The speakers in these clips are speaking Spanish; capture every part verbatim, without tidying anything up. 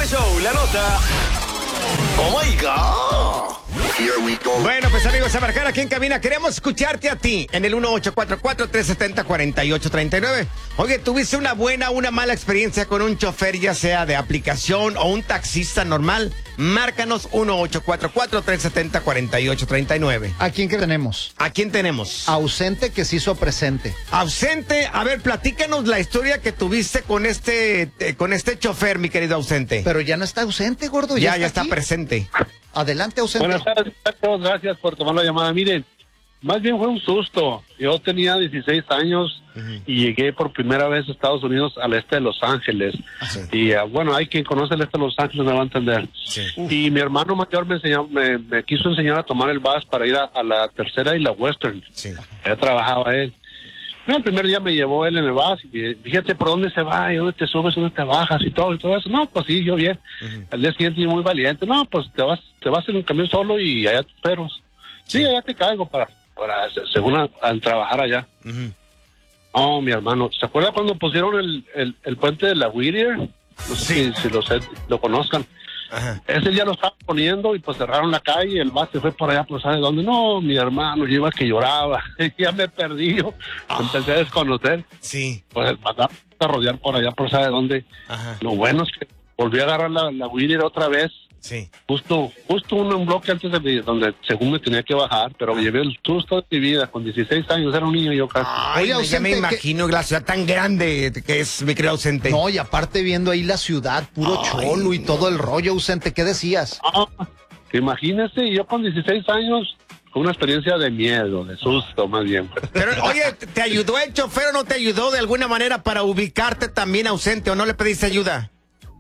Freeway Show, la nota. Oh my God. Here we go. Bueno, pues amigos, a marcar aquí en cabina. Queremos escucharte a ti en el uno ocho cuatro cuatro, tres siete cero, cuatro ocho tres nueve. Oye, ¿tuviste una buena o una mala experiencia con un chofer, ya sea de aplicación o un taxista normal? Márcanos uno ocho cuatro cuatro, tres siete cero, cuatro ocho tres nueve. ¿A quién que tenemos? ¿A quién tenemos? Ausente que se hizo presente. Ausente, a ver, platícanos la historia que tuviste con este eh, con este chofer, mi querido Ausente. Pero ya no está ausente, gordo. Ya, Ya, ya está, está aquí. presente. Adelante, ausente. Buenas tardes, muchachos. Gracias por tomar la llamada. Miren, más bien fue un susto. Yo tenía dieciséis años uh-huh. y llegué por primera vez a Estados Unidos, al este de Los Ángeles. Sí. Y uh, bueno, hay quien conoce el este de Los Ángeles, me va a entender. Sí. Y mi hermano mayor me enseñó, me, me quiso enseñar a tomar el bus para ir a, a la tercera y la Western. Sí. Ya trabajaba él. Bueno, el primer día me llevó él en el bus y fíjate por dónde se va y dónde te subes, dónde te bajas y todo y todo eso. No, pues sí, yo bien. Uh-huh. Al día siguiente muy valiente. No, pues te vas te vas en un camión solo y allá te espero. Sí, sí, allá te caigo para, para según a, al trabajar allá. Uh-huh. Oh, mi hermano, ¿se acuerda cuando pusieron el, el, el puente de la Whittier? No sé sí. si, si lo, lo conozcan. Ajá. Ese día lo estaban poniendo y pues cerraron la calle, el bus se fue por allá, pues ¿sabe dónde? No, mi hermano, yo iba que lloraba, ya me perdí, yo oh. empecé a desconocer. Sí. Pues el bus a rodear por allá, por ¿sabe dónde? Ajá. Lo bueno es que volví a agarrar la, la Whittier otra vez. Sí. Justo, justo un, un bloque antes de mí, donde según me tenía que bajar, pero me llevé el susto de mi vida, con dieciséis años, era un niño yo casi. Ay, Oye, ausente, ya me imagino que... la ciudad tan grande que es, mi querido Ausente. No, y aparte viendo ahí la ciudad, puro Ay, cholo y no. todo el rollo, Ausente, ¿qué decías? Ah, imagínese, yo con dieciséis años, con una experiencia de miedo, de susto más bien. Pero, oye, ¿te ayudó el chofer o no te ayudó de alguna manera para ubicarte también, Ausente, o no le pediste ayuda?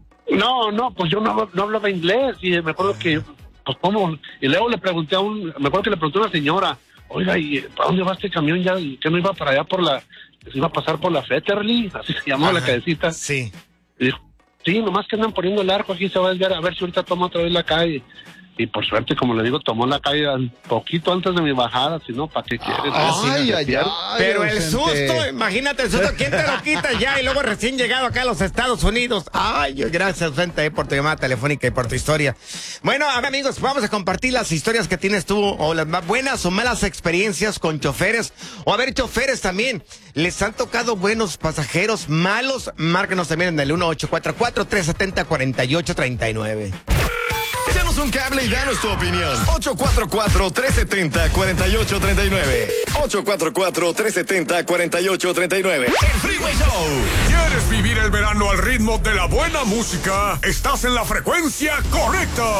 No, no, pues yo no, no hablaba inglés y me acuerdo que, pues cómo, y luego le pregunté a un, me acuerdo que le pregunté a una señora, oiga, ¿y para dónde va este camión ya? ¿Y qué no iba para allá por la, se iba a pasar por la Fetterly? Así se llamaba la callecita. Sí. Y dijo, sí, nomás que andan poniendo el arco aquí, se va a desviar, a ver si ahorita toma otra vez la calle. Y por suerte, como le digo, tomó la calle un poquito antes de mi bajada, si no, ¿para qué quieres? Ay, ay, ay, pero el susto, imagínate el susto, ¿quién te lo quita ya? Y luego recién llegado acá a los Estados Unidos. Ay, gracias, Ausente, por tu llamada telefónica y por tu historia. Bueno, amigos, vamos a compartir las historias que tienes tú, o las más buenas o malas experiencias con choferes, o a ver, choferes también. ¿Les han tocado buenos pasajeros, malos? Márcanos también en el uno ocho cuatro cuatro, tres siete cero, cuatro ocho tres nueve. Échanos un cable y danos tu opinión. ocho cuatro cuatro, tres siete cero, cuatro ocho tres nueve. ocho cuatro cuatro, tres siete cero, cuatro ocho tres nueve. El Freeway Show. ¿Quieres vivir el verano al ritmo de la buena música? Estás en la frecuencia correcta.